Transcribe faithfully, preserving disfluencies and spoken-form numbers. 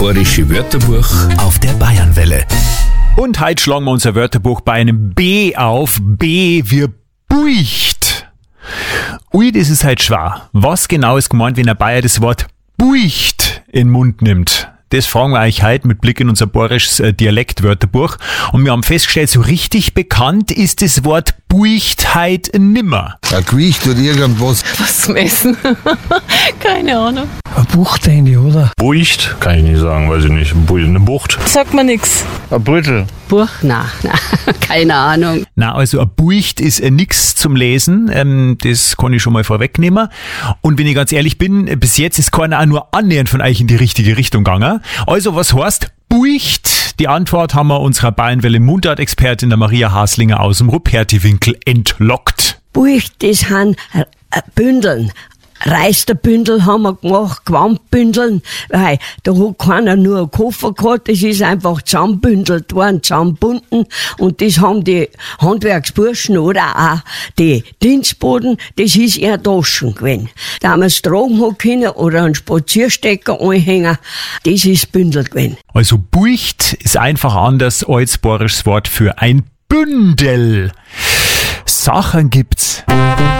Bayerische Wörterbuch auf der Bayernwelle. Und heute schlagen wir unser Wörterbuch bei einem B auf. B wie Buicht. Ui, das ist halt schwer. Was genau ist gemeint, wenn ein Bayer das Wort Buicht in den Mund nimmt? Das fragen wir euch heute mit Blick in unser bayerisches Dialektwörterbuch. Und wir haben festgestellt, so richtig bekannt ist das Wort Buicht heute nimmer. Ein Gewicht oder irgendwas. Was zum Essen? Keine Ahnung. Eine Bucht eigentlich, oder? Bucht? Kann ich nicht sagen, weiß ich nicht. Eine Bucht? Sagt mir nix. Ein Brüttel? Buch? Nein, nein, keine Ahnung. Na, also ein Buicht ist äh, nix zum Lesen. Ähm, das kann ich schon mal vorwegnehmen. Und wenn ich ganz ehrlich bin, bis jetzt ist keiner auch nur annähernd von euch in die richtige Richtung gegangen. Also, was heißt Buicht? Die Antwort haben wir unserer Bayernwelle Mundart-Expertin der Maria Haslinger aus dem Ruperti-Winkel entlockt. Buicht, das sind äh, Bündeln. Reisterbündel haben wir gemacht, Gewandbündeln, weil da hat keiner nur einen Koffer gehabt, das ist einfach zusammenbündelt worden, zusammenbunden, und das haben die Handwerksburschen oder auch die Dienstboten, das ist eher Taschen gewesen. Da haben wir es tragen hat können oder einen Spazierstecker anhängen, das ist Bündel gewesen. Also Buicht ist einfach anders als bayerisches Wort für ein Bündel. Sachen gibt's